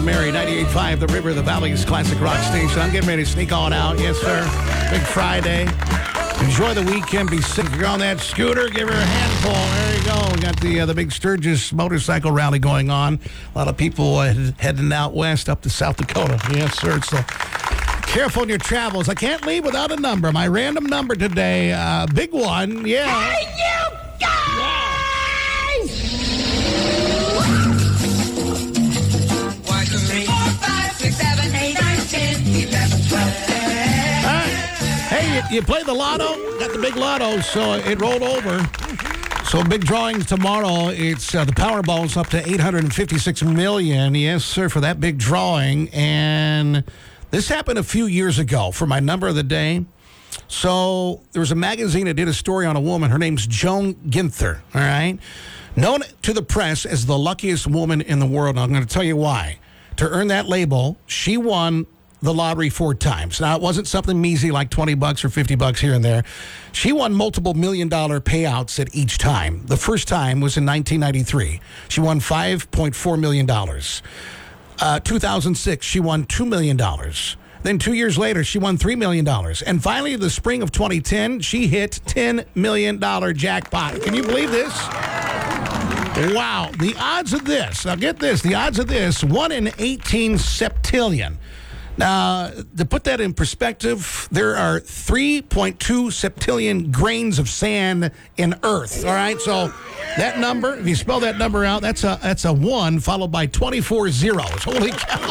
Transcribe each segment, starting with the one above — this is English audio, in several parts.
Mary, 98.5, The River, the Valley's classic rock station. I'm getting ready to sneak on out. Yes, sir. Big Friday. Enjoy the weekend. Be safe. If you're on that scooter, give her a handful. There you go. We got the big Sturgis motorcycle rally going on. A lot of people heading out west up to South Dakota. Yes, sir. So careful in your travels. I can't leave without a number. My random number today, big one. Yeah. Hey, you guys! 1, 2, 3, 4, 5, 6, 7, 8, 9, 10, 11, 12. Hey, you play the lotto? Got the big lotto, so it rolled over. So big drawings tomorrow. It's the Powerball's up to $856 million. Yes, sir, for that big drawing. And this happened a few years ago for my number of the day. So there was a magazine that did a story on a woman. Her name's Joan Ginther, all right? Known to the press as the luckiest woman in the world. And I'm going to tell you why. To earn that label, she won the lottery 4 times. Now, it wasn't something measly like $20 or $50 here and there. She won multiple million-dollar payouts at each time. The first time was in 1993. She won $5.4 million. 2006, she won $2 million. Then 2 years later, she won $3 million. And finally, in the spring of 2010, she hit $10 million jackpot. Can you believe this? Wow. The odds of this, now get this, the odds of this, 1 in 18 septillion. Now, to put that in perspective, there are 3.2 septillion grains of sand in Earth, all right? So that number, if you spell that number out, that's a 1 followed by 24 zeros. Holy cow.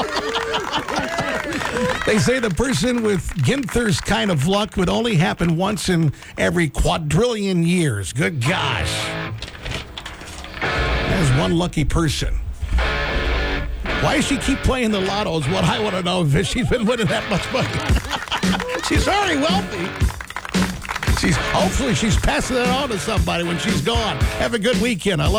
They say the person with Ginther's kind of luck would only happen once in every quadrillion years. Good gosh. That is one lucky person. Why does she keep playing the lotto is what I want to know, if she's been winning that much money. She's already wealthy. Hopefully she's passing it on to somebody when she's gone. Have a good weekend. I love